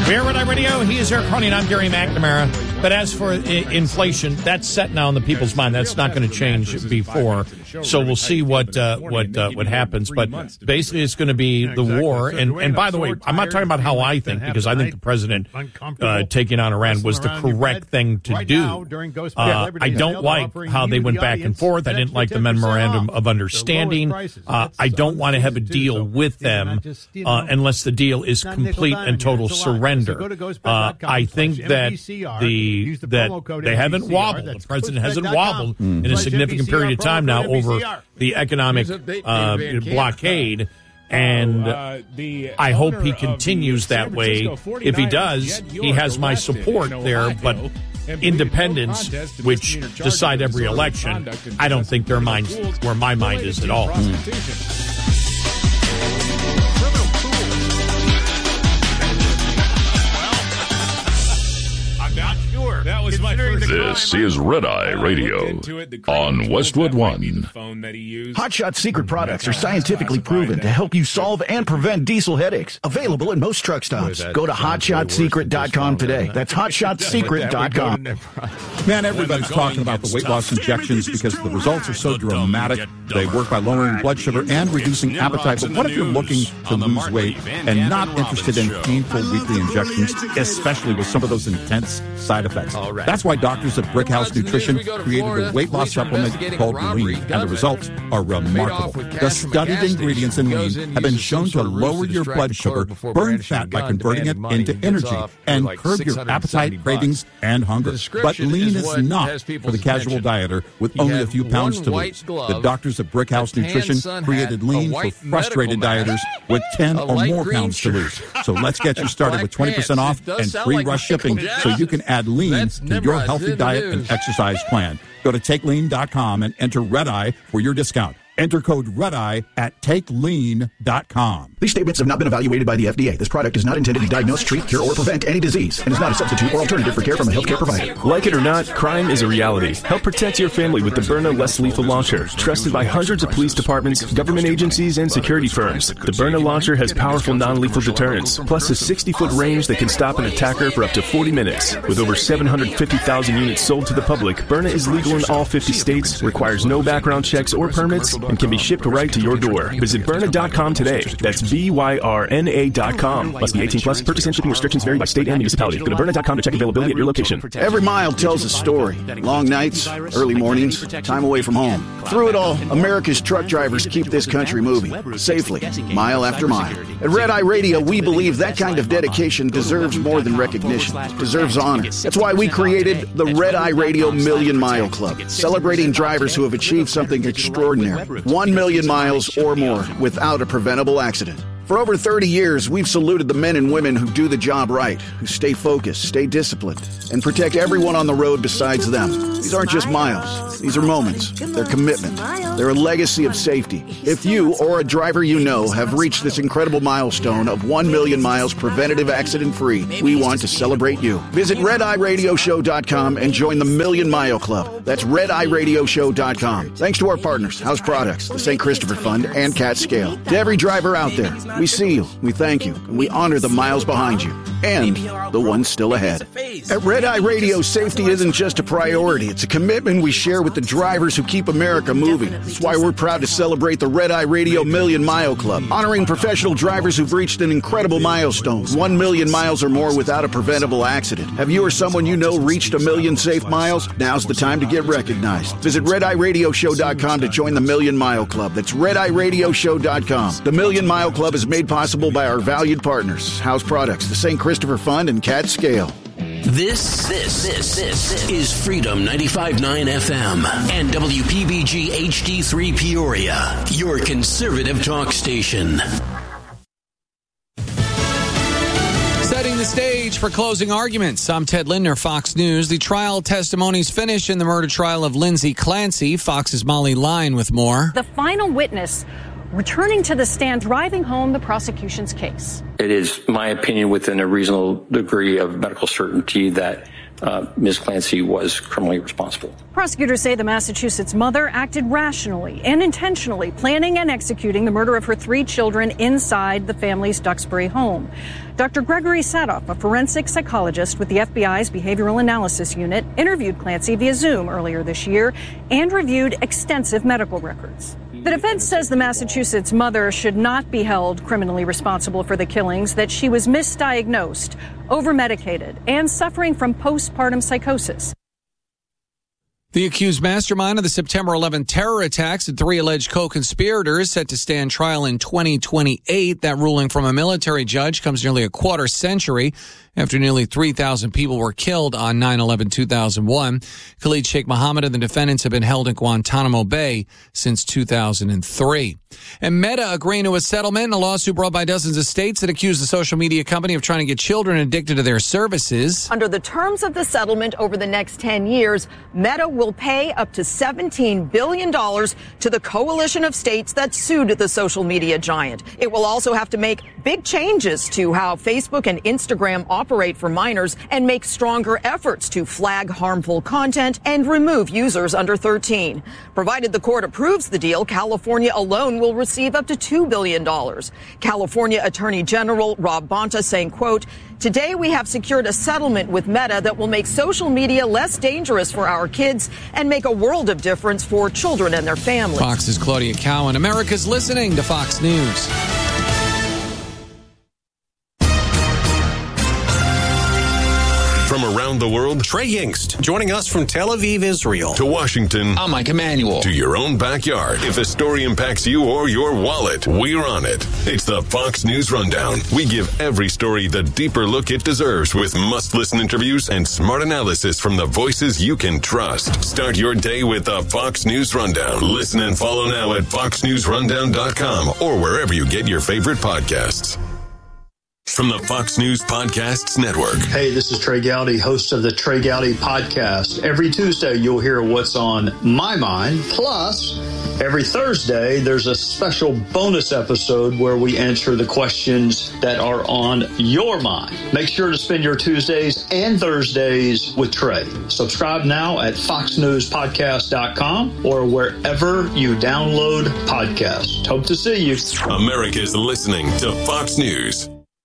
We're Red Eye Radio. He is Eric Cronin. I'm Gary McNamara. But as for inflation, that's set now in the people's mind. That's not going to change before. So we'll see what happens. But basically, it's going to be the war. And by the way, I'm not talking about how I think, because I think the president taking on Iran was the correct thing to do. I don't like how they went back and forth. I didn't like the memorandum of understanding. I don't want to have a deal with them unless the deal is complete and total surrender. I think that they haven't wobbled. The president hasn't wobbled in a significant period of time now over the economic blockade. And I hope he continues that way. If he does, he has my support there. But independents, which decide every election, I don't think their minds where my mind is at all. This is Red Eye Radio on Westwood One. Hot Shot Secret products are scientifically proven to help you solve and prevent diesel headaches. Available at most truck stops. Go to HotShotSecret.com today. That's HotShotSecret.com. Man, everybody's talking about the weight loss injections because the results are so dramatic. They work by lowering blood sugar and reducing appetite. But what if you're looking to lose weight and not interested in painful weekly injections, especially with some of those intense side effects? That's why doctors at Brickhouse Nutrition created a weight loss supplement called Lean, and the results are remarkable. The studied ingredients in Lean have been shown to lower your blood sugar, burn fat by converting it into energy, and curb your appetite, cravings, and hunger. But Lean is not for the casual dieter with only a few pounds to lose. The doctors at Brickhouse Nutrition created Lean for frustrated dieters with 10 or more pounds to lose. So let's get you started with 20% off and free rush shipping so you can add Lean to your healthy diet and exercise plan. Go to TakeLean.com and enter Red Eye for your discount. Enter code REDEYE at TakeLean.com. These statements have not been evaluated by the FDA. This product is not intended to diagnose, treat, cure, or prevent any disease and is not a substitute or alternative for care from a healthcare provider. Like it or not, crime is a reality. Help protect your family with the Byrna Less Lethal Launcher. Trusted by hundreds of police departments, government agencies, and security firms. The Byrna Launcher has powerful non-lethal deterrence, plus a 60-foot range that can stop an attacker for up to 40 minutes. With over 750,000 units sold to the public, Byrna is legal in all 50 states, requires no background checks or permits, and can be shipped right to your door. Visit Byrna.com today. That's BYRNA.com. Must be 18 plus. Purchase and shipping restrictions vary by state and municipality. Go to Byrna.com to check availability at your location. Every mile tells a story. Long nights, early mornings, time away from home. Through it all, America's truck drivers keep this country moving safely, mile after mile. At Red Eye Radio, we believe that kind of dedication deserves more than recognition, deserves honor. That's why we created the Red Eye Radio Million Mile Club, celebrating drivers who have achieved something extraordinary. 1 million miles or more without a preventable accident. For over 30 years, we've saluted the men and women who do the job right, who stay focused, stay disciplined, and protect everyone on the road besides them. These aren't just miles. These are moments. They're commitment. They're a legacy of safety. If you or a driver you know have reached this incredible milestone of 1 million miles preventative accident-free, we want to celebrate you. Visit RedEyeRadioShow.com and join the Million Mile Club. That's RedEyeRadioShow.com. Thanks to our partners, House Products, the St. Christopher Fund, and Cat Scale. To every driver out there, we see you, we thank you, and we honor the miles behind you, and the ones still ahead. At Red Eye Radio, safety isn't just a priority, it's a commitment we share with the drivers who keep America moving. That's why we're proud to celebrate the Red Eye Radio Million Mile Club, honoring professional drivers who've reached an incredible milestone, 1 million miles or more without a preventable accident. Have you or someone you know reached 1 million safe miles? Now's the time to get recognized. Visit RedEyeRadioShow.com to join the Million Mile Club. That's RedEyeRadioShow.com. The Million Mile Club is made possible by our valued partners, House Products, the St. Christopher Fund, and Cat Scale. This is Freedom 95.9 FM and WPBG HD3 Peoria, your conservative talk station. Setting the stage for closing arguments. I'm Ted Lindner, Fox News. The trial testimonies finish in the murder trial of Lindsay Clancy. Fox's Molly Lyon with more. The final witness returning to the stand, driving home the prosecution's case. It is my opinion within a reasonable degree of medical certainty that Ms. Clancy was criminally responsible. Prosecutors say the Massachusetts mother acted rationally and intentionally, planning and executing the murder of her 3 children inside the family's Duxbury home. Dr. Gregory Sadoff, a forensic psychologist with the FBI's Behavioral Analysis Unit, interviewed Clancy via Zoom earlier this year and reviewed extensive medical records. The defense says the Massachusetts mother should not be held criminally responsible for the killings, that she was misdiagnosed, overmedicated, and suffering from postpartum psychosis. The accused mastermind of the September 11 terror attacks and 3 alleged co-conspirators set to stand trial in 2028. That ruling from a military judge comes nearly a quarter century after nearly 3,000 people were killed on 9/11/2001. Khalid Sheikh Mohammed and the defendants have been held in Guantanamo Bay since 2003. And Meta agreeing to a settlement in a lawsuit brought by dozens of states that accuse the social media company of trying to get children addicted to their services. Under the terms of the settlement over the next 10 years, Meta will pay up to $17 billion to the coalition of states that sued the social media giant. It will also have to make big changes to how Facebook and Instagram operate for minors and make stronger efforts to flag harmful content and remove users under 13. Provided the court approves the deal, California alone will receive up to $2 billion. California Attorney General Rob Bonta saying, quote, "Today we have secured a settlement with Meta that will make social media less dangerous for our kids and make a world of difference for children and their families." Fox's Claudia Cowan. America's listening to Fox News. From around the world, Trey Yingst, joining us from Tel Aviv, Israel. To Washington, I'm Mike Emanuel. To your own backyard. If a story impacts you or your wallet, we're on it. It's the Fox News Rundown. We give every story the deeper look it deserves with must-listen interviews and smart analysis from the voices you can trust. Start your day with the Fox News Rundown. Listen and follow now at foxnewsrundown.com or wherever you get your favorite podcasts. From the Fox News Podcasts Network. Hey, this is Trey Gowdy, host of the Trey Gowdy Podcast. Every Tuesday, you'll hear what's on my mind. Plus, every Thursday, there's a special bonus episode where we answer the questions that are on your mind. Make sure to spend your Tuesdays and Thursdays with Trey. Subscribe now at foxnewspodcast.com or wherever you download podcasts. Hope to see you. America's listening to Fox News.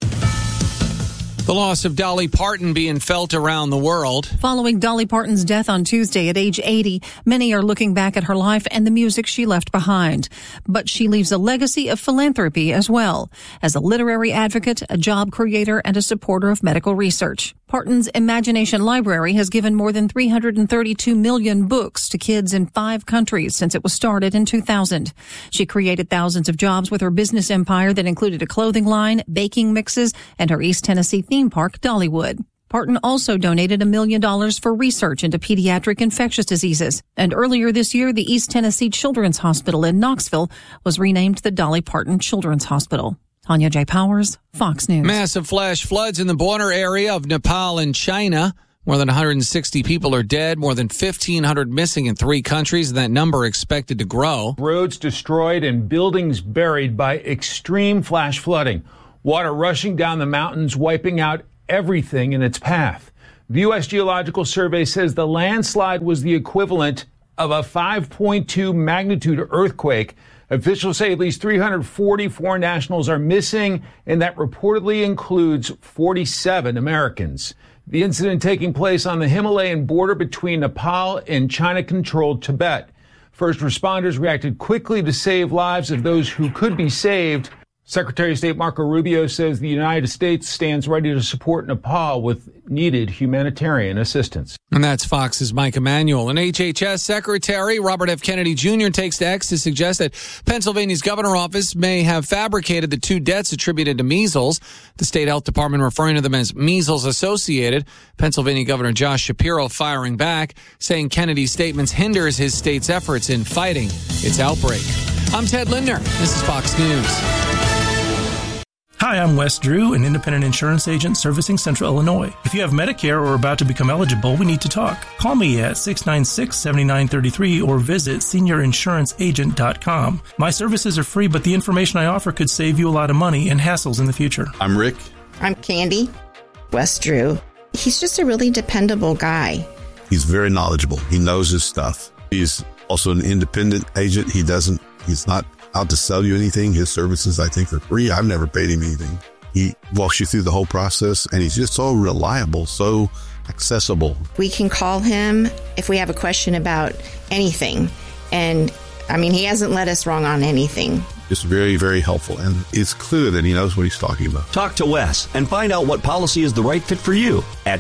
The loss of Dolly Parton being felt around the world. Following Dolly Parton's death on Tuesday at age 80, many are looking back at her life and the music she left behind. But she leaves a legacy of philanthropy as well, as a literary advocate, a job creator, and a supporter of medical research. Parton's Imagination Library has given more than 332 million books to kids in 5 countries since it was started in 2000. She created thousands of jobs with her business empire that included a clothing line, baking mixes, and her East Tennessee theme park, Dollywood. Parton also donated $1 million for research into pediatric infectious diseases. And earlier this year, the East Tennessee Children's Hospital in Knoxville was renamed the Dolly Parton Children's Hospital. Tanya J. Powers, Fox News. Massive flash floods in the border area of Nepal and China. More than 160 people are dead, more than 1,500 missing in 3 countries, and that number expected to grow. Roads destroyed and buildings buried by extreme flash flooding. Water rushing down the mountains, wiping out everything in its path. The U.S. Geological Survey says the landslide was the equivalent of a 5.2 magnitude earthquake. Officials say at least 344 nationals are missing, and that reportedly includes 47 Americans. The incident taking place on the Himalayan border between Nepal and China-controlled Tibet. First responders reacted quickly to save lives of those who could be saved. Secretary of State Marco Rubio says the United States stands ready to support Nepal with needed humanitarian assistance. And that's Fox's Mike Emanuel. And HHS Secretary Robert F. Kennedy Jr. takes to X to suggest that Pennsylvania's governor office may have fabricated the 2 deaths attributed to measles. The state health department referring to them as measles associated. Pennsylvania Governor Josh Shapiro firing back, saying Kennedy's statements hinders his state's efforts in fighting its outbreak. I'm Ted Lindner. This is Fox News. Hi, I'm Wes Drew, an independent insurance agent servicing Central Illinois. If you have Medicare or are about to become eligible, we need to talk. Call me at 696-7933 or visit seniorinsuranceagent.com. My services are free, but the information I offer could save you a lot of money and hassles in the future. I'm Rick. I'm Candy. Wes Drew. he's just a really dependable guy. He's very knowledgeable. He knows his stuff. He's also an independent agent. He's not out to sell you anything. His services, I think, are free. I've never paid him anything. He walks you through the whole process, and he's just so reliable, so accessible. We can call him if we have a question about anything. And, I mean, he hasn't led us wrong on anything. It's very, very helpful, and it's clear that he knows what he's talking about. Talk to Wes and find out what policy is the right fit for you at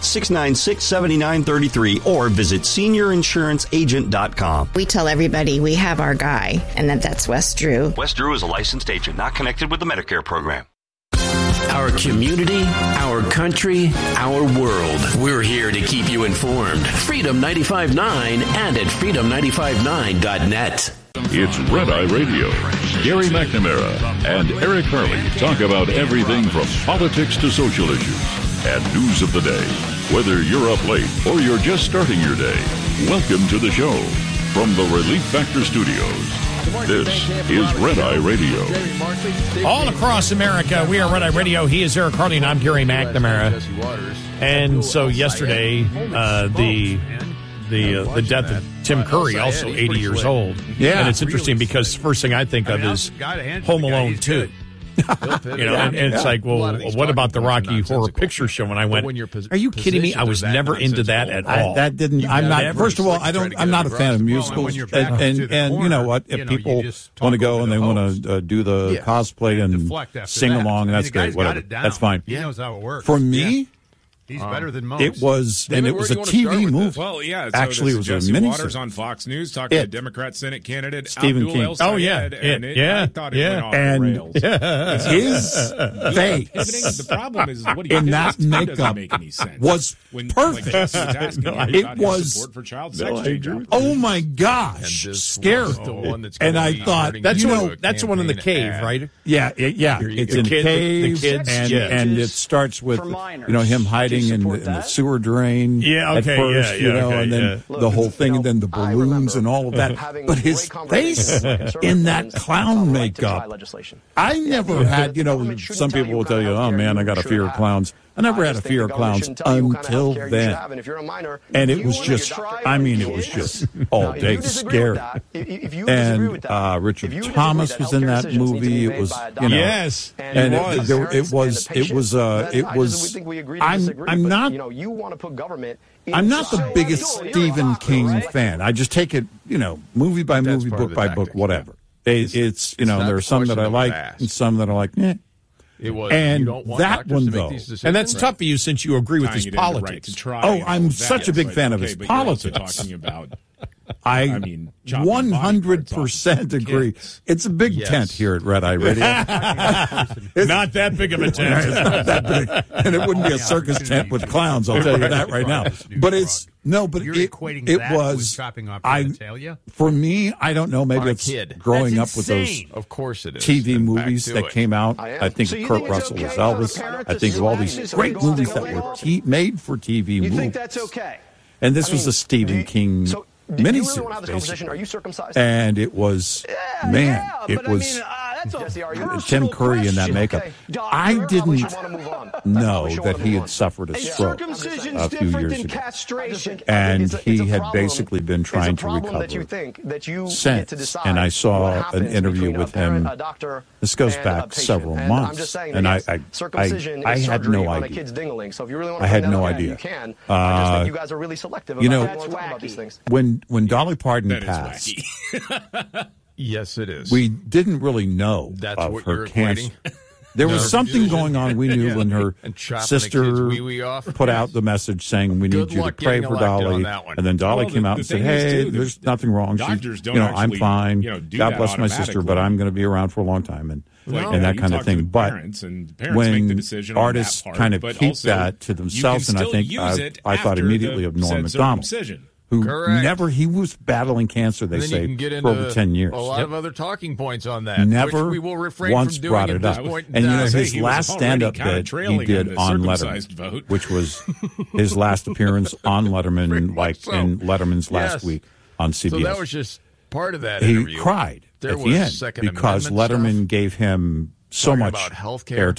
696-7933 or visit seniorinsuranceagent.com. We tell everybody we have our guy, and that's Wes Drew. Wes Drew is a licensed agent, not connected with the Medicare program. Our community, our country, our world. We're here to keep you informed. Freedom 95.9 and at freedom959.net. It's Red Eye Radio. Gary McNamara and Eric Harley talk about everything from politics to social issues and news of the day. Whether you're up late or you're just starting your day, welcome to the show from the Relief Factor Studios. This is Red Eye Radio. All across America, we are Red Eye Radio. He is Eric Harley, and I'm Gary McNamara. And so yesterday, the death of Tim Curry, also 80 years old. Yeah. And it's interesting because the first thing I think of is Home Alone 2. And it's like, well, what about the Rocky Horror Picture Show? And I went, are you kidding me? I was never into that at all. I'm not. First of all, I'm not a fan of musicals. And you know what? If people want to go and they want to do the cosplay and sing along, that's great. Whatever. That's fine. He knows how it works. For me, he's better than most. It was, and it was a TV movie. Well, yeah. So actually, it was Jesse a miniseries. Waters on Fox News talking to Democrat Senate candidate Stephen Abdul King. El Sayed, I thought it went off the rails. His face the problem is what he in that makeup make any sense. Was perfect. It was for child sex oh my gosh, scary. And I thought that's the one in the cave, right? Yeah. It's in caves, and it starts with him hiding in the sewer drain at first, and then the whole thing, and then the balloons and all of that. But his face in that clown makeup, I never had, some people will tell you, oh man, I got a fear of clowns. I never had a fear of clowns until then. And it was just, it was just all day scary. And Richard Thomas was in that movie. It was, yes, and it was. I'm not the biggest Stephen King fan. I just take it, movie by movie, book by book, whatever. It's there are some that I like and some that are like, eh. It was, and that one, though. And that's tough for you since you agree with his politics. I'm such a big fan of his politics. Talking about, I 100% agree. It's a big tent here at Red Eye Radio. It's not that big of a tent. It's not that big. And it wouldn't be a circus tent with clowns, I'll tell you that right now. But it was, for me, I don't know, maybe it's growing up with those TV movies that came out. I think of Kurt Russell as Elvis. I think of all these great movies that were made for TV movies. And this was a Stephen King miniseries, basically. Are you circumcised? And it was, Tim Curry in that makeup. I didn't know that he had suffered a stroke a few years ago. And he had basically been trying to recover since. And I saw an interview with him. This goes back several months. And I had no idea. I had no idea. When Dolly Parton passed, yes, it is. We didn't really know of her cancer. There was something going on. We knew when her sister put out the message saying, we need you to pray for Dolly. And then Dolly came out and said, hey, there's nothing wrong. I'm fine. God bless my sister, but I'm going to be around for a long time. And that kind of thing. But when artists kind of keep that to themselves, and I think I thought immediately of Norm Macdonald, who he was battling cancer, they say, for over 10 years. A lot of other talking points on that. Never which we will refrain once from brought doing it up. And his last stand-up that he did on Letterman, which was his last appearance on Letterman, in Letterman's last week on CBS. So that was just part of that interview. He cried at the end because Letterman gave him so much airtime.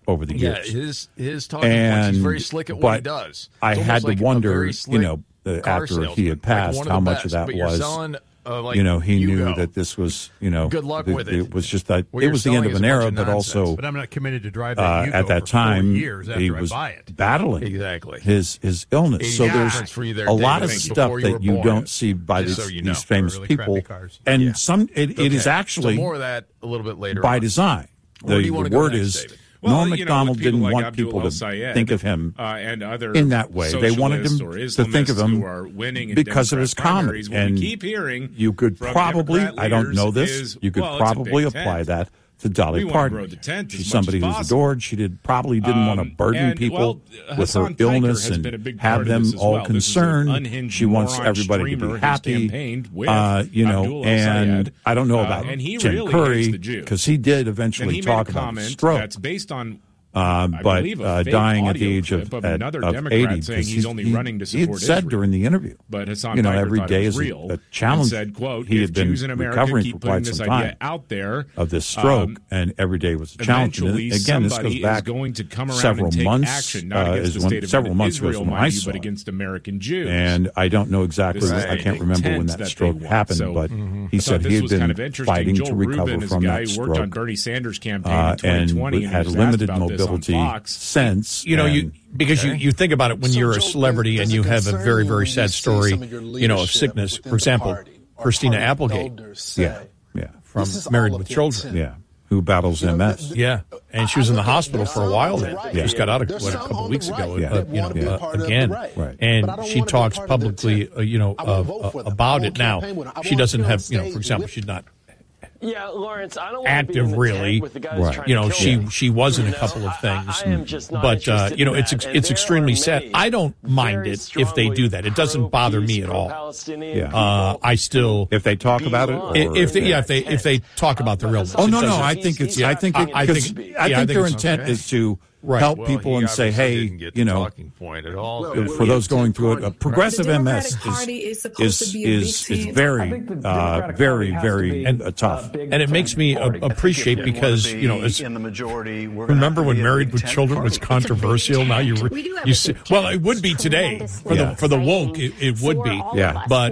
over the years. His talking points, he's very slick at what he does. I It's had to almost like wonder, car after salesman, he had passed, like how one much of best, that but you're was, selling, he knew Yugo. that this was, Good luck with it. It was just that What it you're was the end selling of an is a bunch era, of but nonsense. also But I'm not committed to drive that Yugo at that for 4 time years after he I was buy it. battling Exactly. his illness. So there's for you there, a Dave, lot I of think, stuff before you were that you born, don't see by just these, so you know. these famous Really people, crappy cars. and Yeah. it is Okay. actually So more of that a little bit later by on. design. Where do you The want to go word next, is David? Norm with Macdonald people didn't like want Abdul people to El-Sayed, think of him and other in that way. They wanted him socialists to or think of Islamists him who are winning in because of Democrat his comedy. primaries. What And we keep hearing you could from probably, Democrat I don't know leaders this, is, you could well, it's a probably big apply tent. that to Dolly We want to Parton. grow the tent as She's much somebody as who's possible. adored. She probably didn't want to burden and, people with Hassan her Piker illness has and been a big have part of them this as all well. This is an concerned. unhinged She wants moron everybody to streamer be who's happy. campaigned with Abdul And El-Sayed. I don't know about and he Tim really Curry hates the Jews. because he did And eventually he talk made a about comment stroke. that's based on but believe a fake dying at the audio age of, clip of at, another of Democrat 80 saying he's only running to he had support said Israel. during the interview, But Hassan Piker every day is is real a challenge. and said, quote, he if had been Jews in America recovering keep for putting quite this some idea time out there of this stroke, and every day was a challenge. And eventually again, this somebody goes back is going to come around several and take months. action, not against the state of several months Israel, ago when I mind you, saw but it. against American Jews. And I don't know exactly. This is I a can't remember when tent that that stroke they want. happened, So, but he I said thought he this had was kind been of interesting. fighting Joel to recover Rubin is a from guy that who worked on stroke. Bernie Sanders' campaign in 2020 and had was limited asked about this on mobility Fox. since. Because you think about it when you're a celebrity and you have a very, very sad story, of sickness. For example, Christina Applegate. Yeah. From Married with Children. Yeah. Who battles MS. Yeah. And she was in the hospital for a while then. Yeah. Just got out a couple of weeks ago, Yeah. again. Right. And she talks publicly, about it now. She doesn't have, for example, she's not Yeah, Lawrence, I don't active really. She was in a couple of things, but it's extremely sad. I don't mind it if they do that. It doesn't bother me at all. I still if they talk about it. If they talk about the realness. Oh no, I think it's. I think their intent is to help people and say, hey, talking point at all. for those going through it, a progressive MS is very, very tough. And it makes me appreciate because in the majority. Remember when Married with Children was controversial? Now you see. Well, it would be today for the woke. It would be. Yeah. But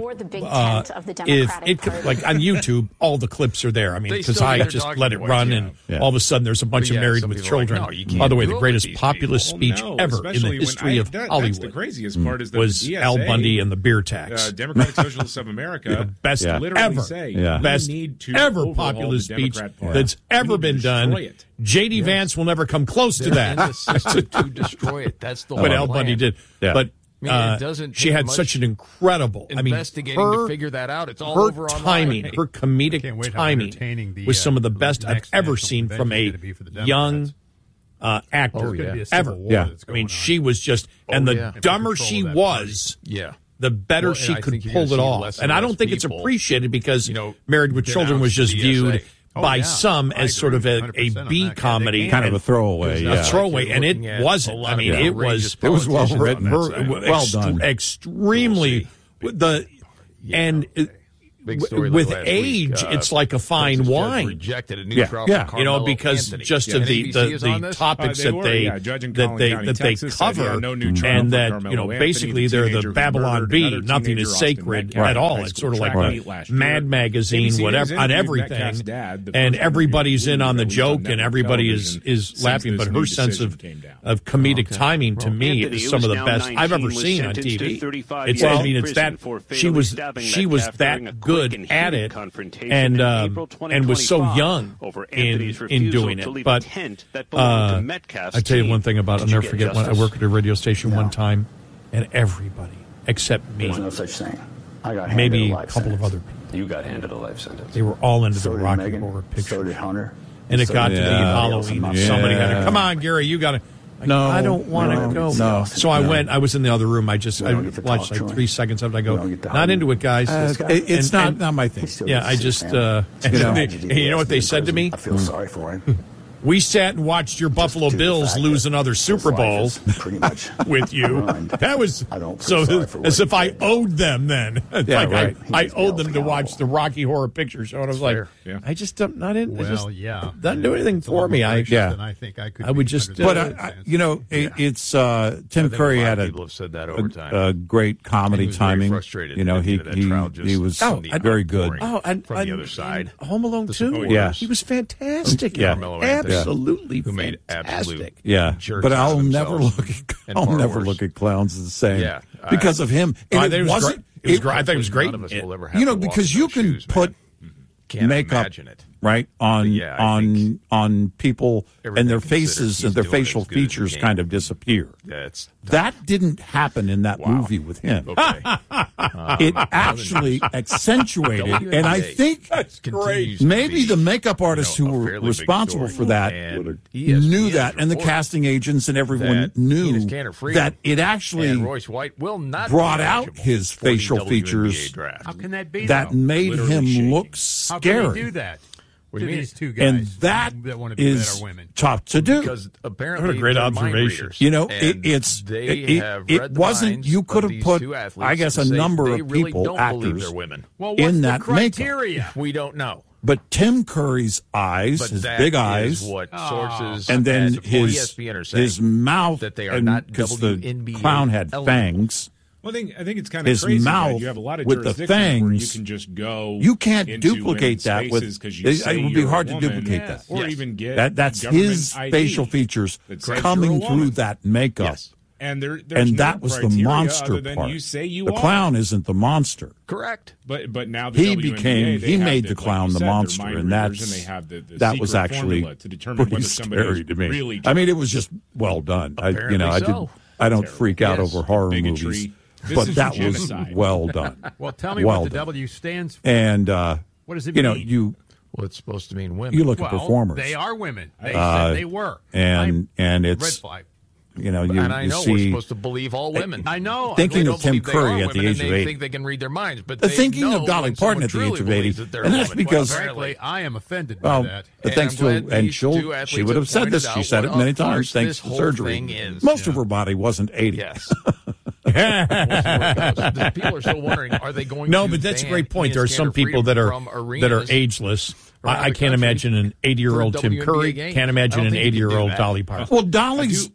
if it like on YouTube, all the clips are there. I mean, because I just let it run, and all of a sudden there's a bunch of Married with Children. By the way, the greatest populist speech ever in the history of Hollywood. That's the craziest part is that was the DSA, Al Bundy and the beer tax. Democratic Socialists of America, the best literally say best need to ever populist speech that's ever been done. J.D. Vance will never come close to that. To destroy it. That's the what whole Al Bundy plan. did. But it doesn't she had such an incredible investigating to figure that out. It's all her over timing, online. her comedic timing was some of the best I've ever seen from a young actor ever. Yeah. I mean, she was just, and the dumber she was, the better she could pull it off. And I don't think it's appreciated because Married with Children was just viewed by some as sort of a B comedy, kind of a throwaway, a throwaway, and it wasn't. I mean, it was well written, well done, extremely with age, it's like a fine wine. Rejected a new trial for Carmelo because Anthony. just of the topics that they cover, and that basically they're the Babylon Bee. Nothing is sacred at all. It's sort of like a Mad Magazine, whatever, on everything, and everybody's in on the joke, and everybody is laughing. But her sense of comedic timing to me is some of the best I've ever seen on TV. It's that she was that good at it, and was so young in doing it. But I tell you one thing about it, I'll never forget when I worked at a radio station one time, and everybody except me, There's no such thing. I got handed maybe a a life couple of sentence. other people. You got handed a life sentence. They were all into So the did Rocky Megan, Horror Picture so did Hunter. and it so got did to be everybody else in Halloween. my Somebody family. had to come on, Gary, you got to. No, I don't want to go. No. So I went. I was in the other room. I watched like 3 seconds of it. I go, not into it, guys. It's not my thing. Yeah, I just, you know what they said to me? I feel sorry for him. We sat and watched your Buffalo Bills lose another Super Bowl pretty much with you. That was so as if I owed them then. I owed them to watch the Rocky Horror Picture Show. And I was like, I just don't not in. Well, doesn't do anything for me. I think I could. I would just. But it's Tim Curry had a great comedy timing. Frustrated. He was very good. From the other side, Home Alone 2. Yeah, he was fantastic. Absolutely made fantastic. But I'll never look at clowns the same because of him. And I think it was great. None of us will ever have to walk because in you those can shoes, put makeup right on people and their faces and their facial features kind of disappear. That didn't happen in that movie with him. It actually accentuated, and I think maybe the makeup artists who were responsible for that knew that, and the casting agents and everyone knew that it actually brought out his facial features. How can that be? That made him look scary. How can they do that? These two guys and that want to be is better women. tough to do. Because apparently, what a great observation. It wasn't. You could have put, I guess, a number of people, actors, in that makeup. We don't know. But Tim Curry's eyes, his big eyes, what sources and then ESPN are saying, his mouth, that they are not because the WNBA clown had fangs. Well, I think it's kind of his crazy. mouth You have a lot of with the jurisdictions where you fangs. can just go. You can't into duplicate that with. It would be hard to duplicate that. Or even get that's his ID facial features coming through that makeup. Yes. And that was the monster part. The clown isn't the monster. Correct. But now he made the clown the monster, and that was actually pretty scary to me. Really I mean, it was just well done. I don't freak out over horror movies, but that was well done. Well, tell me what the W stands for. And what does it mean? Well, it's supposed to mean women. You look at performers. They are women. They said they were. And it's red flag. You and I know see, we're supposed to believe all women. I know. Thinking of Tim Curry at the age of 80. They think they can read their minds, but thinking of Dolly Parton at the age of 80, and that's because frankly, I am offended by that. Thanks to and she would have said this. She said it many times. Thanks to surgery. Most of her body wasn't 80. Yes. People are still wondering: are they going? No, but that's a great point. There are some people that are ageless. I can't imagine an 80-year-old Tim Curry. Can't imagine an 80-year-old Dolly Parton. Well, Dolly's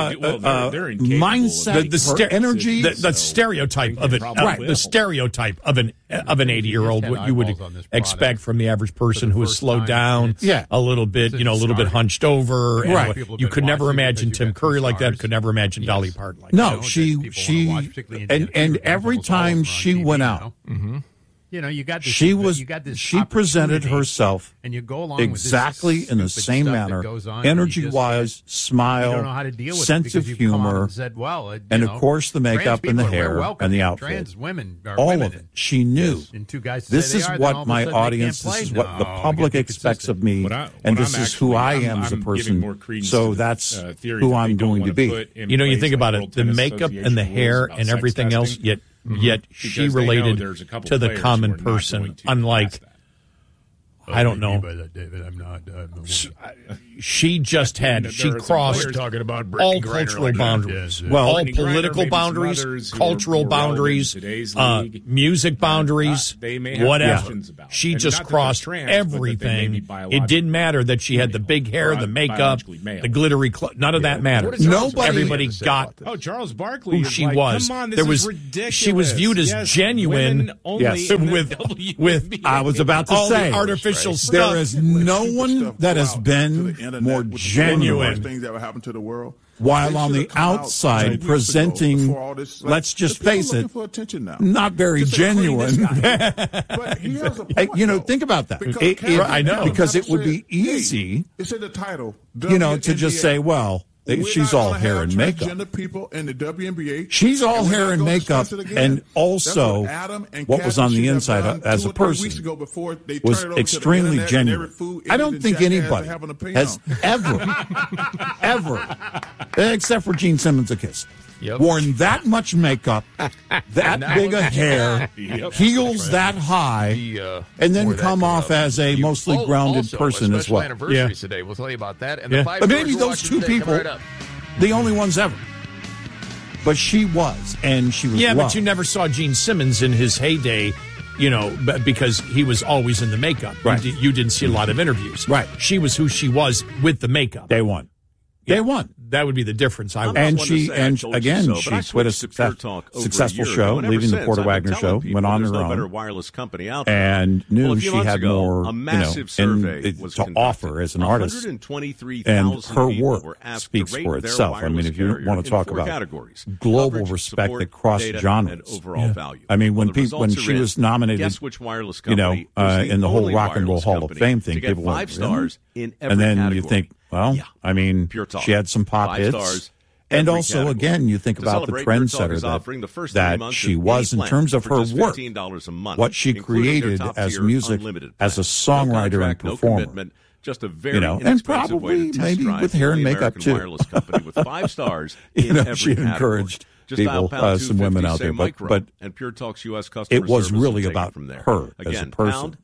mindset, her energy, the stereotype of it, right? The stereotype of an 80-year-old, what you would expect from the average person who is slowed down, a little bit, a little bit hunched over. Right. You could never imagine Tim Curry like that. Could never imagine Dolly Parton like that. No, and every time she went out. You got this, she presented herself and you go along exactly with in the same manner, energy-wise, smile, sense of humor, and of course the makeup and the hair and the outfit. Trans women are all women of it. She knew. This is what my audience, this is what the public expects of me, and this is who I am as a person. So that's who I'm going to be. You think about it, the makeup and the hair and everything else, yet she related to the common person, unlike, I don't know. She just she crossed all cultural boundaries. All political boundaries, cultural boundaries, music boundaries, whatever. She just crossed everything. It didn't matter that she had the big hair, the makeup, the glittery clothes. None of that mattered. Everybody got Charles Barkley who she was. Come on, there was she was viewed as genuine. Yes, with I was about to say the artificial stuff. There is no one that has been more genuine things that would happen to the world. While on the outside presenting, let's just face it, not very genuine. Think about that. I know. Because it would be easy, it's in the title, to just say, well, she's all hair and makeup. People in the WNBA. She's all hair and makeup, and also what was on the inside as a person was extremely genuine. I don't think anybody has ever, except for Gene Simmons' a kiss, worn that much makeup, that big a hair, heels that high, and then come off as a mostly grounded person as well. Today. We'll tell you about that. And but maybe those two people, the only ones ever. But she was, and she was loved. But you never saw Gene Simmons in his heyday, because he was always in the makeup. Right. You didn't see a lot of interviews. Right. She was who she was with the makeup. Day one. That would be the difference. And she quit a successful show, leaving the Porter Wagner show, went on her own, and knew she had more, to offer as an artist. And her work speaks for itself. I mean, if you want to talk about global respect that crossed genres, I mean, when she was nominated, in the whole Rock and Roll Hall of Fame thing, people went, 5 stars in every category. And then you think, well, I mean, she had some pop hits. And also, category. Again, you think about the trendsetter that she was in terms of her work, what she created as music, as a songwriter and performer. Just a very and probably maybe with hair and makeup too. With 5 stars in every she encouraged people, some women out there, but and Pure Talk's U.S. customer it was service really about her Again, as a person.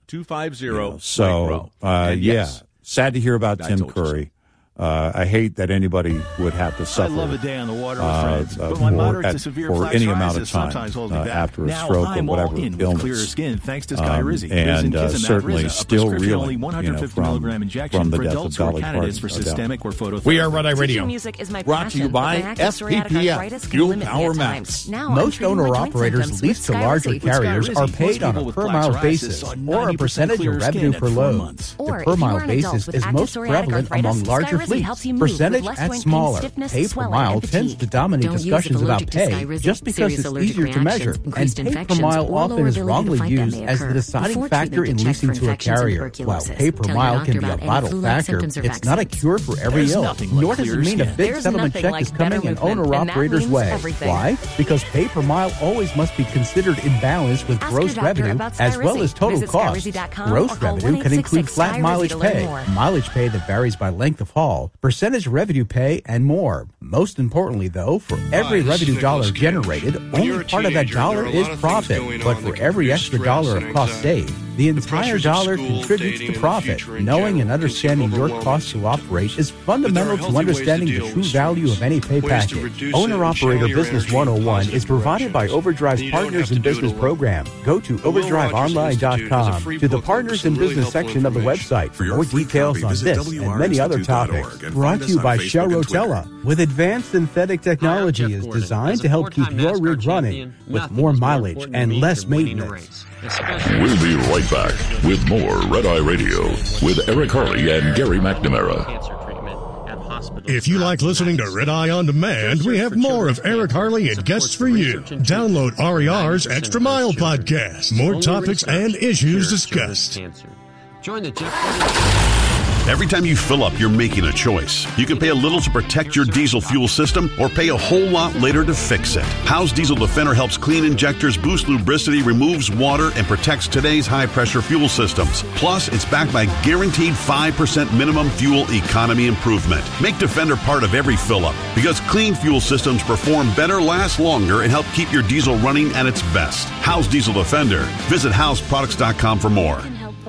#250. Sad to hear about Tim Curry. I hate that anybody would have to suffer. I love a day on the water with friends, but my moderate to severe for flash any amount of psoriasis time sometimes holds me back. after a Now stroke or I'm whatever all in illness. with clearer skin thanks to Skyrizi. And certainly still reeling, reeling 150 milligram injection from the for death adults of who are Dolly candidates for Parton. systemic or phototherapy. We are Red Eye Radio. Brought to you by SPPF, Fuel Power Max. Most owner-operators leased to larger carriers are paid on a per-mile basis or a percentage of revenue per load. The per-mile basis is most prevalent among larger fleets. Percentage at smaller. Pay per mile tends to dominate discussions about pay just because it's easier to measure, and pay per mile often is wrongly used as the deciding factor in leasing to a carrier. While pay per mile can be a vital factor, it's not a cure for every ill, nor does it mean a big settlement check is coming an owner-operator's way. Why? Because pay per mile always must be considered in balance with gross revenue as well as total cost. Gross revenue can include flat mileage pay, mileage pay that varies by length of haul, percentage revenue pay, and more. Most importantly, though, for every revenue dollar generated, only part of that dollar is profit. But for every extra dollar of cost saved, the entire dollar contributes to profit. Knowing and understanding your cost to operate is fundamental to understanding the true value of any pay package. Owner-Operator Business 101 is provided by Overdrive's Partners in Business program. Go to overdriveonline.com to the Partners in Business section of the website for more details on this and many other topics. Brought to you by Shell Rotella. With advanced synthetic technology is designed to help keep your rig running with more mileage and less maintenance. We'll be right back with more Red Eye Radio with Eric Harley and Gary McNamara. If you like listening to Red Eye On Demand, we have more of Eric Harley and guests for you. Download RER's Extra Mile podcast. More topics and issues discussed. Join the Every time you fill up, you're making a choice. You can pay a little to protect your diesel fuel system or pay a whole lot later to fix it. How's Diesel Defender helps clean injectors, boost lubricity, removes water, and protects today's high-pressure fuel systems. Plus, it's backed by guaranteed 5% minimum fuel economy improvement. Make Defender part of every fill-up because clean fuel systems perform better, last longer, and help keep your diesel running at its best. How's Diesel Defender? Visit howsproducts.com for more.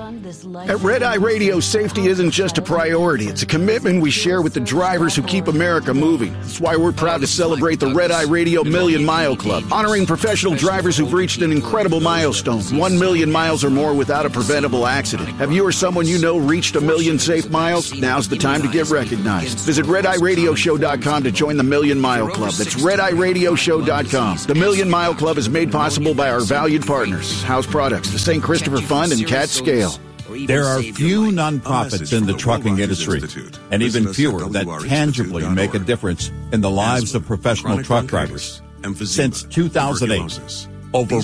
At Red Eye Radio, safety isn't just a priority. It's a commitment we share with the drivers who keep America moving. That's why we're proud to celebrate the Red Eye Radio Million Mile Club, honoring professional drivers who've reached an incredible milestone, 1 million miles or more without a preventable accident. Have you or someone you know reached 1 million safe miles? Now's the time to get recognized. Visit RedEyeRadioShow.com to join the Million Mile Club. That's RedEyeRadioShow.com. The Million Mile Club is made possible by our valued partners, House Products, the St. Christopher Fund, and Cat Scale. There are few nonprofits in the trucking industry, and even fewer that tangibly make a difference in the lives of professional truck drivers. Since 2008, over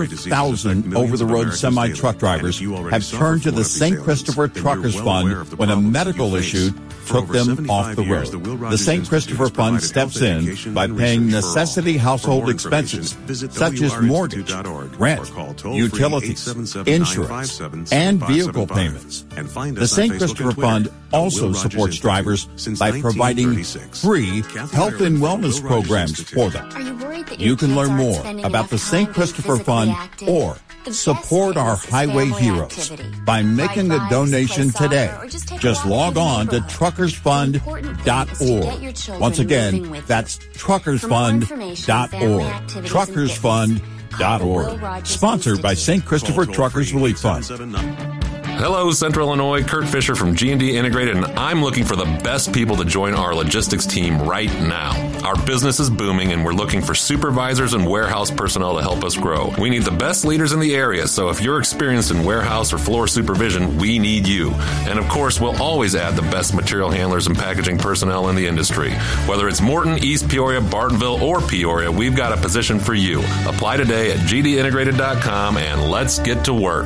4,000 over-the-road semi-truck drivers have turned to the St. Christopher Truckers Fund when a medical issue took them off the road. The St. Christopher Fund steps in by paying necessity household expenses such as mortgage, rent, utilities, insurance, and vehicle payments. The St. Christopher Fund also supports drivers by providing free health and wellness programs for them. You can learn more about the St. Christopher Fund or support our highway heroes by making a donation today. Just log on to truckersfund.org. Once again, that's truckersfund.org. Truckersfund.org. freedomsafety.org. Sponsored by St. Christopher Truckers Relief Fund. Hello, Central Illinois. Kurt Fisher from G&D Integrated, and I'm looking for the best people to join our logistics team right now. Our business is booming, and we're looking for supervisors and warehouse personnel to help us grow. We need the best leaders in the area, so if you're experienced in warehouse or floor supervision, we need you. And of course, we'll always add the best material handlers and packaging personnel in the industry. Whether it's Morton, East Peoria, Bartonville, or Peoria, we've got a position for you. Apply today at gdintegrated.com, and let's get to work.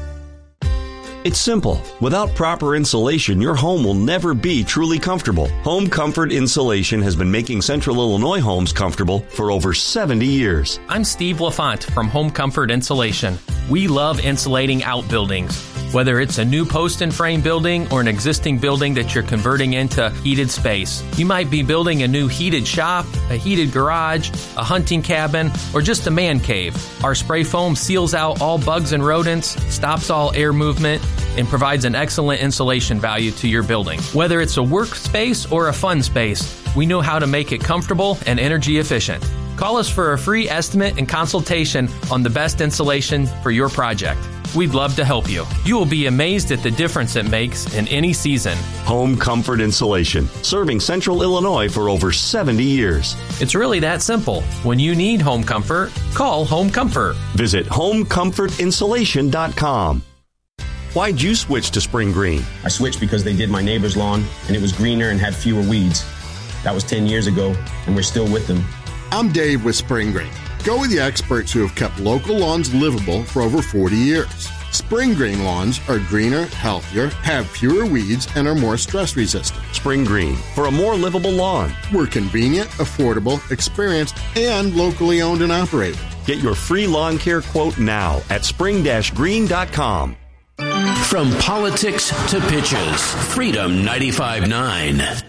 It's simple. Without proper insulation, your home will never be truly comfortable. Home Comfort Insulation has been making Central Illinois homes comfortable for over 70 years. I'm Steve LaFont from Home Comfort Insulation. We love insulating outbuildings. Whether it's a new post and frame building or an existing building that you're converting into heated space. You might be building a new heated shop, a heated garage, a hunting cabin, or just a man cave. Our spray foam seals out all bugs and rodents, stops all air movement, and provides an excellent insulation value to your building. Whether it's a workspace or a fun space, we know how to make it comfortable and energy efficient. Call us for a free estimate and consultation on the best insulation for your project. We'd love to help you. You will be amazed at the difference it makes in any season. Home Comfort Insulation, serving Central Illinois for over 70 years. It's really that simple. When you need home comfort, call Home Comfort. Visit homecomfortinsulation.com. Why'd you switch to Spring Green? I switched because they did my neighbor's lawn, and it was greener and had fewer weeds. That was 10 years ago, and we're still with them. I'm Dave with Spring Green. Go with the experts who have kept local lawns livable for over 40 years. Spring Green lawns are greener, healthier, have fewer weeds, and are more stress resistant. Spring Green, for a more livable lawn. We're convenient, affordable, experienced, and locally owned and operated. Get your free lawn care quote now at spring-green.com. From politics to pitches, Freedom 95.9.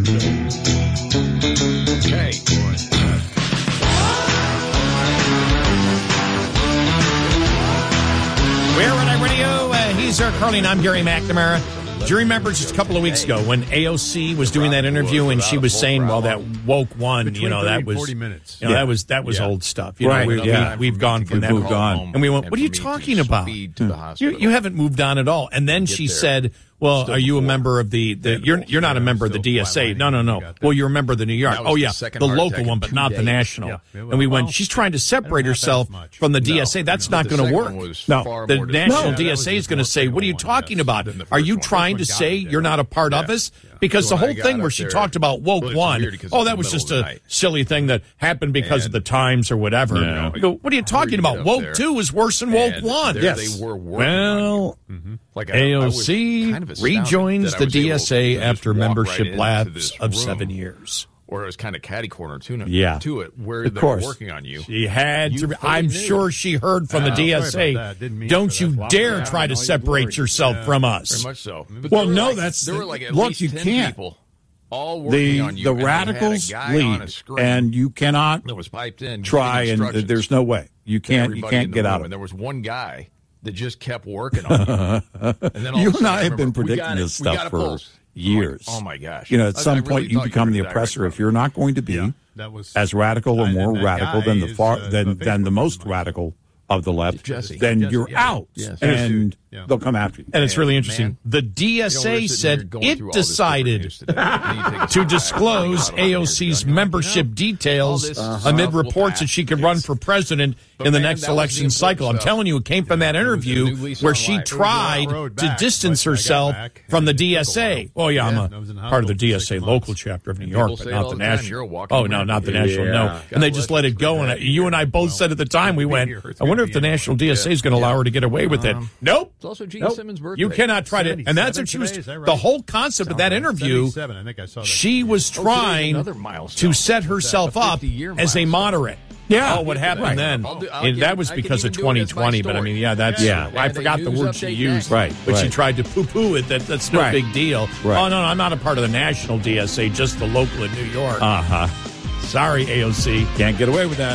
Okay. We're Red Eye Radio. He's Eric Carly, and I'm Gary McNamara. Do you remember just a couple of weeks ago when AOC was doing that interview and she was saying, well, that woke one, you know, that was 40 minutes. You know, that was old stuff. You Right, know, we've gone from that. Moved on. And we went, what are you talking about? You haven't moved on at all. And then she said, well, are you a member of the you're not a member of the DSA. No. Well, you're a member of the New York. Oh, yeah, the local one, but not the national. And we went, she's trying to separate herself from the DSA. That's not going to work. No, the national DSA is going to say, what are you talking about? Are you trying to say you're not a part of us? Because the whole thing where she talked about woke one, that was just a silly thing that happened because of the times or whatever. I go, what are you talking about? Woke two is worse than woke one. Yes. They were well, AOC rejoins the DSA after membership lapse of 7 years. Or it was kind of catty corner to it, where of they're course. working on you. She had to. I'm sure she heard from the DSA. Don't you dare try to separate yourself from us. Very much so. Well, no, that's look. You can't. All working on you, the radicals lead, and you cannot that was piped in, try. And there's no way you can't get out of it. And there was one guy that just kept working on you. And then you and I have been predicting this stuff for years. Oh my gosh! You know, at some point you become the oppressor if you're not going to be as radical or more radical than the most radical of the left. Then you're out, and they'll come after you. And it's really interesting. The DSA said it decided to disclose AOC's membership details amid reports that she could run for president in the next election cycle. I'm telling you, it came from that interview where she tried to distance herself from the DSA. Oh, yeah, I'm a part of the DSA local chapter of New York, but not the national. Oh, no, not the national, no. And they just let it go. And you and I both said at the time, we went, I wonder if the national DSA is going to allow her to get away with it. Nope. It's also Gene Simmons' birthday. You cannot try to, and that's what she was. The whole concept of that interview, she was trying to set herself up as a moderate. Yeah. Oh, what happened then? That was because of 2020. But I mean, I forgot the word she used. Right. But she tried to poo-poo it. That's no big deal. Right. Oh, no, I'm not a part of the national DSA, just the local in New York. Sorry, AOC. Can't get away with that.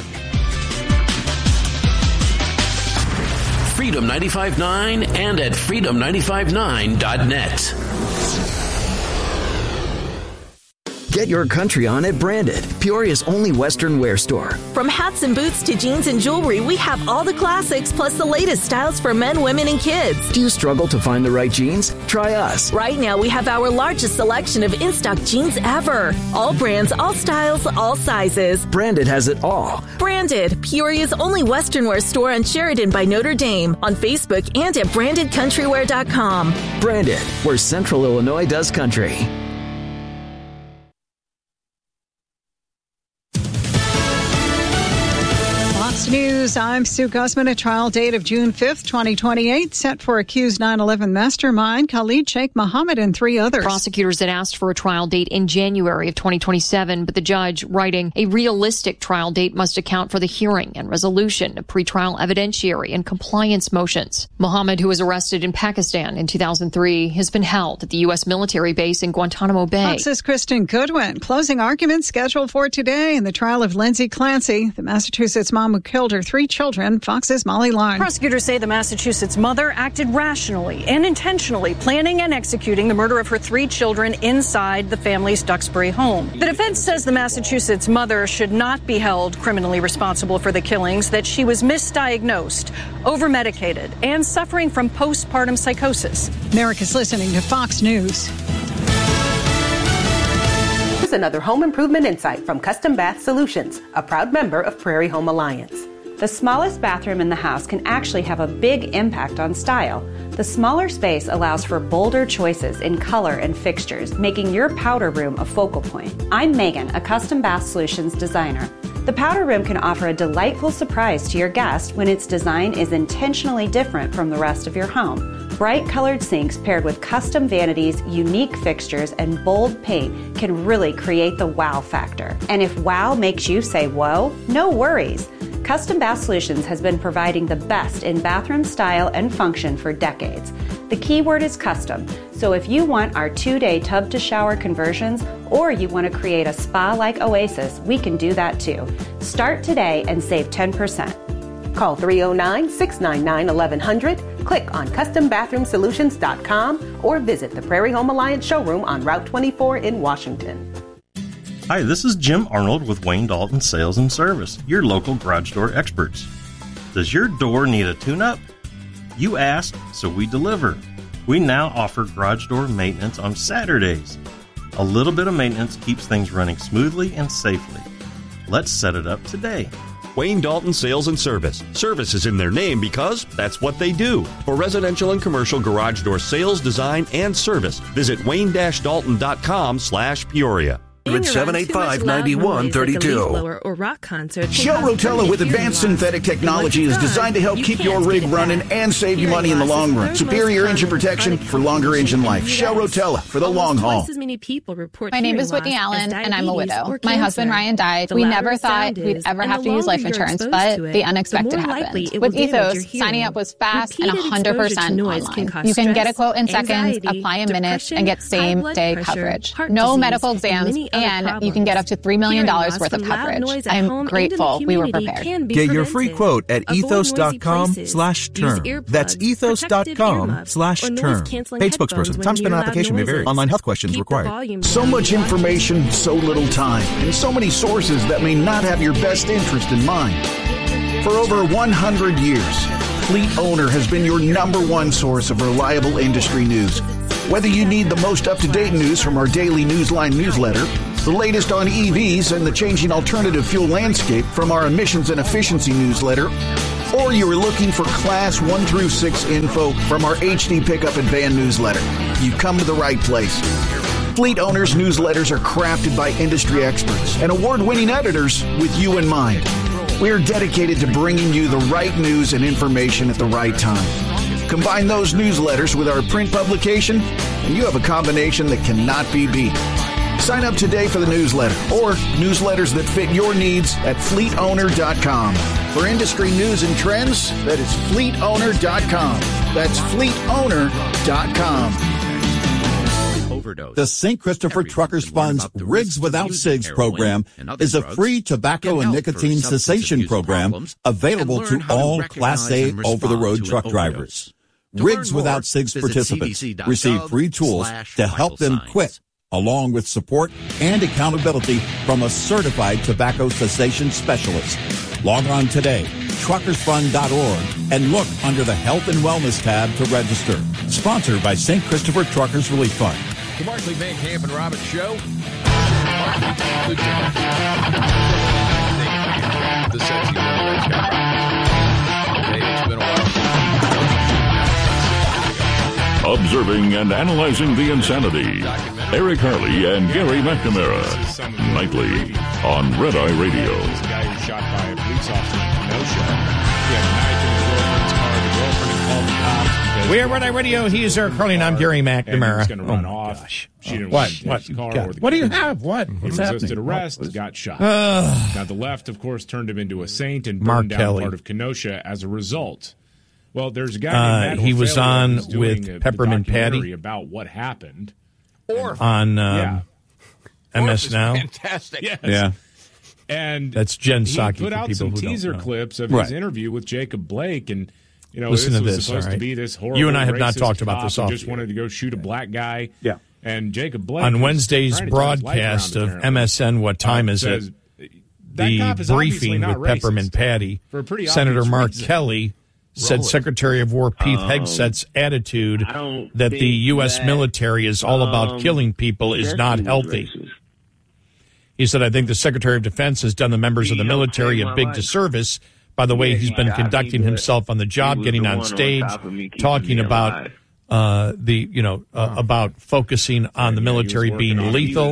Freedom 95.9 and at freedom959.net. Get your country on at Branded, Peoria's only Western wear store. From hats and boots to jeans and jewelry, we have all the classics plus the latest styles for men, women, and kids. Do you struggle to find the right jeans? Try us. Right now, we have our largest selection of in-stock jeans ever. All brands, all styles, all sizes. Branded has it all. Branded, Peoria's only Western wear store on Sheridan by Notre Dame, on Facebook and at brandedcountrywear.com. Branded, where Central Illinois does country. News. I'm Sue Guzman. A trial date of June 5th, 2028, set for accused 9/11 mastermind Khalid Sheikh Mohammed and 3 others. Prosecutors had asked for a trial date in January of 2027, but the judge, writing, a realistic trial date must account for the hearing and resolution of pretrial evidentiary and compliance motions. Mohammed, who was arrested in Pakistan in 2003, has been held at the U.S. military base in Guantanamo Bay. Fox's Kristen Goodwin. Closing arguments scheduled for today in the trial of Lindsay Clancy, the Massachusetts mom who killed her 3 children. Fox's Molly Line. Prosecutors say the Massachusetts mother acted rationally and intentionally, planning and executing the murder of her 3 children inside the family's Duxbury home. The defense says the Massachusetts mother should not be held criminally responsible for the killings, that she was misdiagnosed, over-medicated, and suffering from postpartum psychosis. America's listening to Fox News. Here's another home improvement insight from Custom Bath Solutions, a proud member of Prairie Home Alliance. The smallest bathroom in the house can actually have a big impact on style. The smaller space allows for bolder choices in color and fixtures, making your powder room a focal point. I'm Megan, a Custom Bath Solutions designer. The powder room can offer a delightful surprise to your guest when its design is intentionally different from the rest of your home. Bright colored sinks paired with custom vanities, unique fixtures, and bold paint can really create the wow factor. And if wow makes you say whoa, no worries. Custom Bath Solutions has been providing the best in bathroom style and function for decades. The key word is custom, so if you want our 2-day tub-to-shower conversions or you want to create a spa-like oasis, we can do that too. Start today and save 10%. Call 309-699-1100, click on CustomBathroomSolutions.com, or visit the Prairie Home Alliance showroom on Route 24 in Washington. Hi, this is Jim Arnold with Wayne Dalton Sales and Service, your local garage door experts. Does your door need a tune-up? You asked, so we deliver. We now offer garage door maintenance on Saturdays. A little bit of maintenance keeps things running smoothly and safely. Let's set it up today. Wayne Dalton Sales and Service. Service is in their name because that's what they do. For residential and commercial garage door sales, design, and service, visit wayne-dalton.com/Peoria. 785-9132. Or rock concert. Shell Rotella with advanced synthetic technology is designed to help keep your rig running and save you money in the long run. Superior engine protection for longer engine life. Shell Rotella for the long haul. My name is Whitney Allen, and I'm a widow. My husband Ryan died. We never thought we'd ever have to use life insurance, but the unexpected happened. With Ethos, signing up was fast and 100% online. You can get a quote in seconds, apply in minutes, and get same-day coverage. No medical exams, and you can get up to $3 million worth of coverage. I'm grateful we were prepared. Get your free quote at ethos.com/term. That's ethos.com/term. Paid spokesperson. Time spent on application may vary. Online health questions required. So much information, so little time, and so many sources that may not have your best interest in mind. For over 100 years, Fleet Owner has been your #1 source of reliable industry news. Whether you need the most up-to-date news from our daily Newsline newsletter, the latest on EVs and the changing alternative fuel landscape from our emissions and efficiency newsletter, or you are looking for Class 1 through 6 info from our HD Pickup and Van newsletter, you've come to the right place. Fleet Owners newsletters are crafted by industry experts and award-winning editors with you in mind. We are dedicated to bringing you the right news and information at the right time. Combine those newsletters with our print publication, and you have a combination that cannot be beat. Sign up today for the newsletter or newsletters that fit your needs at fleetowner.com. For industry news and trends, that is fleetowner.com. That's fleetowner.com. The St. Christopher Truckers Fund's Rigs Without Cigs program is a free tobacco and nicotine cessation program available to all Class A over-the-road truck drivers. Rigs Without Cigs participants receive free tools to help them quit along with support and accountability from a certified tobacco cessation specialist. Log on today, truckersfund.org, and look under the Health and Wellness tab to register. Sponsored by St. Christopher Truckers Relief Fund. The Markley, Van Camp, and Robbins Show. The sexy runaway Scott Robbins. Hey, it's been a while. Observing and analyzing the insanity. Eric Harley and Gary McNamara. Nightly on Red Eye Radio. This guy who was shot by a police officer in Kenosha. He had a knife in his girlfriend's car. The girlfriend had called the cops. We are Red Eye Radio. He is Eric Harley, and I'm Gary McNamara. He's going to run off. Gosh. She didn't What? want to take his car. What do you have? What? He What's resisted happening? arrest, got shot. Now, the left, of course, turned him into a saint and Mark burned down Kelly. part of Kenosha as a result. Well, there's a guy named Matt he was Orfalea on who's doing with a Peppermint documentary Patty. about what happened. On MS Now. Fantastic. Yes. Yeah. And That's Jen he Psaki put for out people some who don't teaser know. clips of Right. his interview with Jacob Blake, and Listen this to was this, supposed all to right? be this horrible. You and I have not racist talked about cop this who off just the air. wanted to go shoot a black guy. Yeah. And Jacob Blake On who's Wednesday's trying to turn his life broadcast around, of apparently, MSN, What Time Is says, It? That The cop is obviously briefing not with Peppermint racist, Patty, for a pretty Senator obvious Mark reason. Kelly said Secretary of War Pete Hegseth's attitude that the U.S. military is all about killing people is not healthy. He said, I think the Secretary of Defense has done the members of the military a big disservice by the way he's been conducting himself on the job, getting on stage, talking about about focusing on the military being lethal.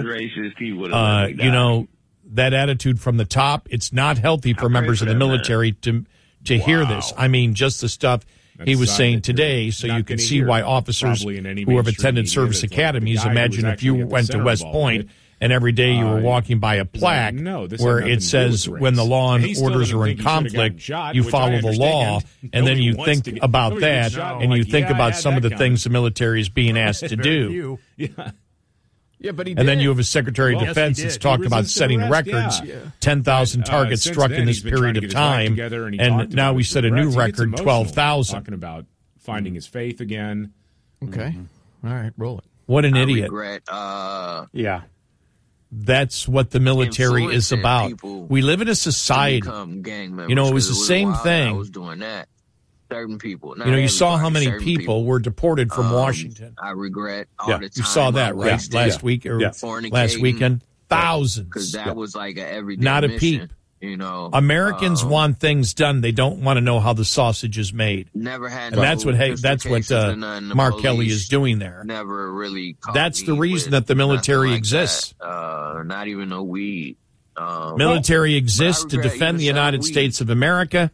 That attitude from the top, it's not healthy for members of the military to hear this. I mean, just the stuff he was saying today, so you can see why officers who have attended service academies, imagine if you went to West Point and every day you were walking by a plaque where it says when the law and orders are in conflict, you follow the law, and then you think about that, and you think about some of the things the military is being asked to do. Yeah, but and then you have a Secretary of Defense that's talking about setting records, 10,000 targets struck in this period of time, and now we set a new record, 12,000. Talking about finding his faith again. Okay. All right, roll it. What an idiot. Yeah. That's what the military is about. We live in a society. It was the same thing. I was doing that. Certain people. You saw how many people were deported from Washington. I regret all the time. You saw that, right? Last week or last weekend? Thousands. Because that was like an everyday Not a mission, peep. Americans want things done. They don't want to know how the sausage is made. Never had. And that's what Mark Kelly is doing there. Never really. That's the reason that the military exists. Not even no weed. Military exists to defend the United States of America.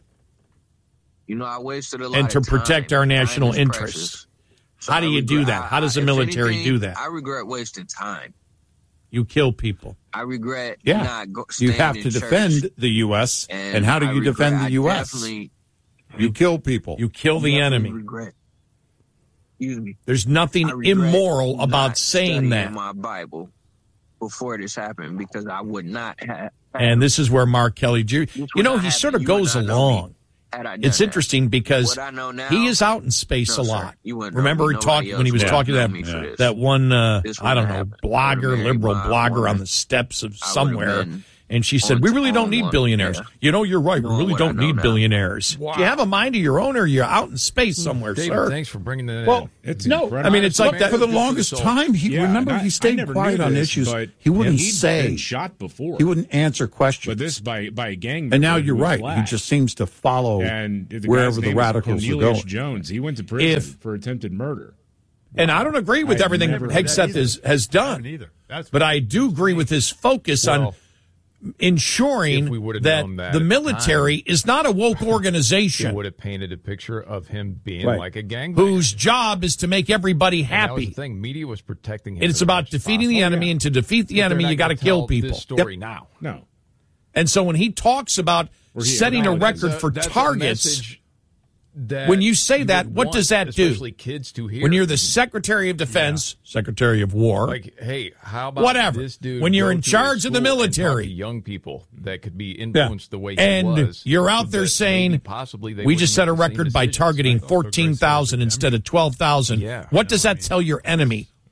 I wasted a lot and to of time. protect our national Time is interests. So How do you do that? How does the military do that? I regret wasting time. You kill people. I regret Yeah. not You have staying to in defend church. the U.S. And how do I you defend regret- the U.S.? definitely- You kill people. You kill the enemy. regret. Excuse me. There's nothing I regret immoral not about saying studying that. my Bible before this happened because I would not have. And this is where Mark Kelly, he sort of goes along. It's interesting because he is out in space a lot. Remember he talked when he was talking to that one, blogger, liberal blogger on the steps of somewhere. And she said, we really don't need billionaires. You're right. We really don't need billionaires. Wow. Do you have a mind of your own or you're out in space somewhere, David, sir? thanks for bringing that Well, in. it's like that. For the longest time, he stayed quiet on issues. He wouldn't say. Been shot before. He wouldn't answer questions. But this by a gang. And now member you're who was right. black. He just seems to follow And the wherever guy's the name is radicals are Cornelius going. Jones. He went to prison for attempted murder. And I don't agree with everything Hegseth has done. But I do agree with his focus on ensuring that the military is not a woke organization. He would have painted a picture of him being Right. like a gangbanger. Whose job is to make everybody And that was happy. the thing. Media was protecting him. And it's about defeating the enemy, and to defeat the enemy, you got to kill people. This story now. No. And so when he talks about setting a record for That's a targets, message that when you say you that, would what want, does that do? especially kids to hear. When you're the Secretary of Defense, Secretary of War, Like, hey, how about whatever. this dude When you're go in to a charge of the school and talk military. to young people that could be influenced the way he and was. you're out there that saying, maybe possibly they we just set a wouldn't make the same record by decisions. targeting 14,000 instead of 12,000. Yeah. What does that tell your enemy?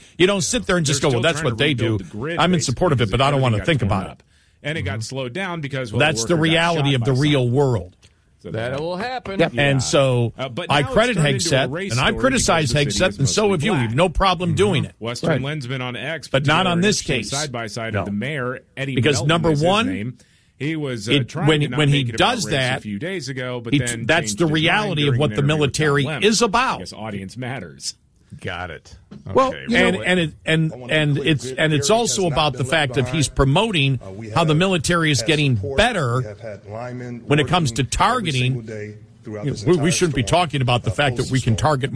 You don't sit there and just go, well, that's what they do. I'm in support of it, but I don't want to think about it. And it got slowed down because that's the reality of the real world. That will happen. Yep. Yeah. And so but I now credit it's turned into a Hegseth, race and I've story criticized because the city Hegseth, is and so mostly have you. black. We've no problem doing it. Western Lensman on X, but not on this case. Side by side of the mayor, Eddie because Melton number is his one, name. He was trying when to not when he make it about does race that a few days ago, but then that's changed the his reality mind of during what an the interview with military Tom Lemon. is about. I guess audience matters. Got it. Okay. Well, and it's also about the fact that he's promoting how the military is getting better when it comes to targeting. We shouldn't be talking about the fact that we can target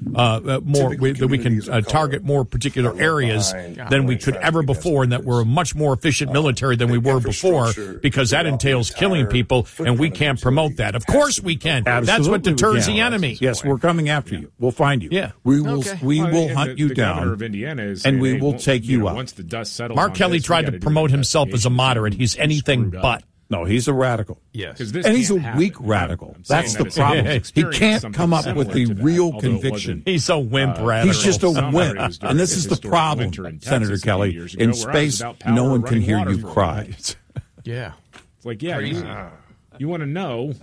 that we can target more particular areas than we could ever before, and that we're a much more efficient military than we were before, because that entails killing people, and we can't promote that. Of course we can. Absolutely, that's what deters we can. the enemy. Yes, we're coming after you. We'll find you. Yeah. We will hunt you the down, governor of Indiana is and saying, we hey, will take you out. Once the dust settles Mark on Kelly this, we tried gotta to do promote the himself as a investigation. moderate. He's anything Screwed up. but. No, he's a radical. Yes. This And he's a can't happen. weak radical. I'm saying That's that the it's someone problem. who's He experienced can't something come up with the similar to that, real although it conviction. wasn't, He's a wimp radical. He's just a Somehow wimp. it was during And this his is the historic problem, winter in Senator Texas a few Kelly. years ago, In where I was space, about power no one can running hear water you for a cry. Yeah. It's like, yeah, you want to know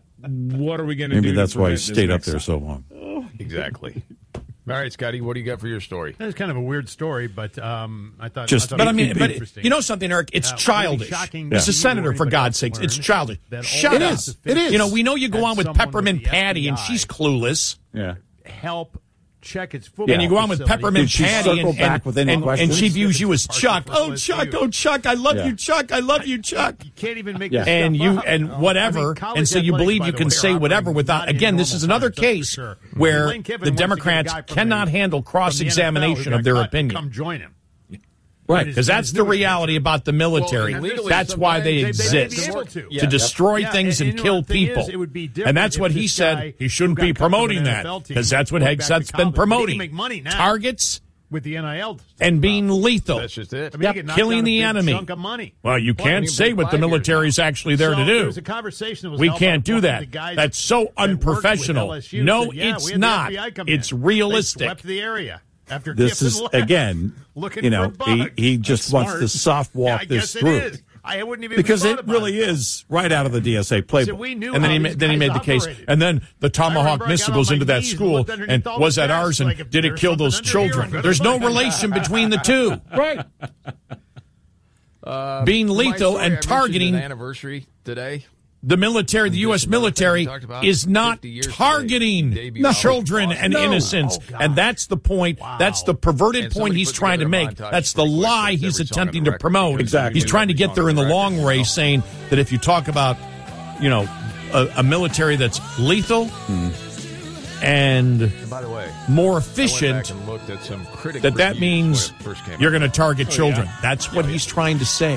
what are we going to do? Maybe that's to why he prevent this stayed up next there so time? long. Exactly. All right, Scotty, what do you got for your story? That's kind of a weird story, but I thought. But interesting. you know something, Eric? It's childish. shocking As to a you senator, or for anybody God's else sakes, it's learn childish. that Shut all up. of the It is. You know, we know you go had on with someone Peppermint with the Patty, and FBI she's clueless. Yeah. help check its football. And you go on with facility. Peppermint Did she Patty, circle back with any and questions? she views you as Partial Chuck. for Oh, Chuck! LSU. Oh, Chuck! I love Yeah. you, Chuck! I love you, Chuck! You can't even make Yeah. this And stuff you up. and whatever, I mean, college and so you athletics, believe by you the can way, say are whatever operating without. not in Again, this normal is another times, that's for case sure. where Lane Kiffin the wants to get a Democrats guy from cannot the- handle from the cross-examination NFL of their who got cut, opinion. Come join him. Right, because that's the reality about the military. Well, legally, that's why they may exist, be able to. to destroy Yeah, things and and you know, kill the thing people. is, it would be different And that's if what he this said. guy He shouldn't who be got cut from promoting an that, NFL team because that's what went back to Hegseth's been college. He can promoting. make money now. Targets With the NIL and being lethal. That's just it. I mean, Yep, you get knocked killing down a the big enemy. chunk of money. Well, you Well, can't I say mean, what the 5 years military is actually there So to there do. was a conversation that was We held can't by do one of that. the guys That's so that worked with unprofessional. LSU No, said, yeah, it's we had the not. FBI come It's in. realistic. They swept the area after This Kiffin is, left, again, looking you know, for bugs. he just wants to soft walk I this guess through. It is. I wouldn't even Because thought it about really it. is right out of the DSA playbook. So we knew And then how he these then he guys made the case, operated. and then the I Tomahawk remember I missile got on goes my into that knees and school, looked underneath and all was the that desks, ours, and like, if did it there's kill those something under here, children? I'm gonna There's no find out. relation between the two. Right. Being My lethal story, I and mentioned targeting an anniversary today. the military, the U.S. military, talked about is not 50 years targeting today, debut children album. and No. innocents. Oh, God. And that's the point. That's the perverted And point somebody he's put trying to together a make. montage That's the pretty quick lie with he's every song on attempting the to record. promote. Exactly. He's trying to get there in the long race, saying that if you talk about, you know, a military that's lethal and And by the way, more I efficient, went back and looked at some critic that reviews means when it first came you're out. going to target children. That's what he's trying to say.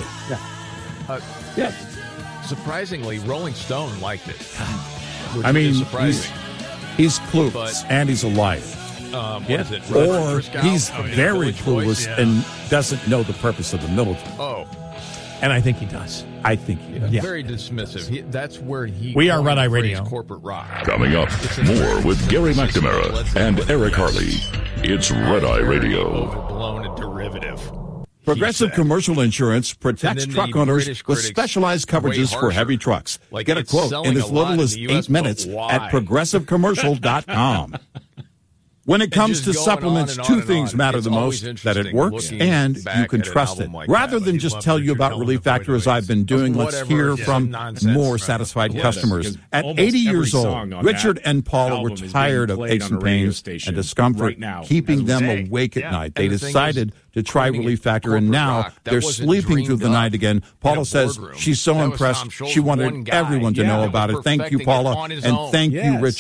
Surprisingly, Rolling Stone liked it. Which I mean, is surprising. he's clueless, But- and he's a liar. What is it? Or Frisco? he's Oh, yeah. very Village Voice? clueless and doesn't know the purpose of the military. Oh, And I think he does. I think he does. Yeah. very dismissive. That's where he. We are coined Red Eye the phrase Radio. Corporate rock. Coming up, more with Gary McNamara and Eric Harley. It's Red Eye Radio. Overblown and derivative. Progressive Commercial Insurance protects And then truck the owners British with critics specialized way coverages for harsher. heavy trucks. Like, Get a it's quote selling in a as lot little in as the US, 8 minutes but why? at progressivecommercial.com. When it comes just to going supplements, on and two on and things on. matter It's the always most, that it interesting works looking and back you can at an trust it. album like Rather that. than He just loves tell what you you're about telling Relief the Factor as I've been doing, let's Whatever, hear yeah, from nonsense. more satisfied Yes, customers. because At almost 80 every years old, song on Richard that and Paula were album is being tired of played aches on and a radio pains station and discomfort, right now, keeping as we them say. awake at Yeah. night. They And the thing decided is, to try pointing Relief at Factor, and corporate now rock, that they're wasn't sleeping through dreamed the night up again. in Paula a says boardroom. she's so That was impressed. Tom Schultz, She wanted one guy. everyone to know Yeah, about it. Thank you, perfecting it Paula, on his and own. thank you, Yes. Richard.